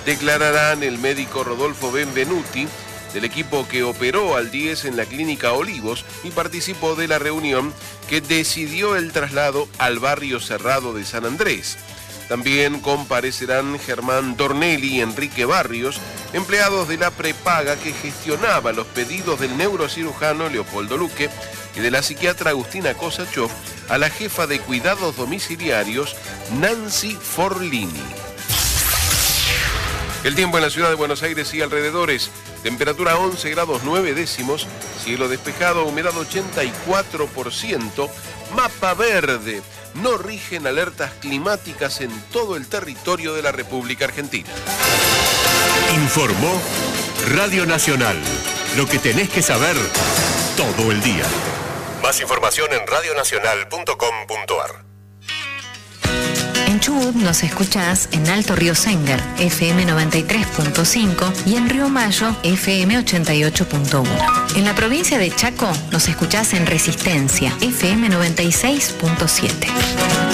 declararán el médico Rodolfo Benvenuti, del equipo que operó al 10 en la clínica Olivos y participó de la reunión que decidió el traslado al barrio cerrado de San Andrés. También comparecerán Germán Dornelli y Enrique Barrios, empleados de la prepaga que gestionaba los pedidos del neurocirujano Leopoldo Luque y de la psiquiatra Agustina Kosachov a la jefa de cuidados domiciliarios Nancy Forlini. El tiempo en la ciudad de Buenos Aires y alrededores: temperatura 11 grados 9 décimos, cielo despejado, humedad 84%, mapa verde. No rigen alertas climáticas en todo el territorio de la República Argentina. Informó Radio Nacional. Lo que tenés que saber todo el día. Más información en radionacional.com.ar. En Chubut nos escuchás en Alto Río Sengar, FM 93.5 y en Río Mayo, FM 88.1. En la provincia de Chaco nos escuchás en Resistencia, FM 96.7.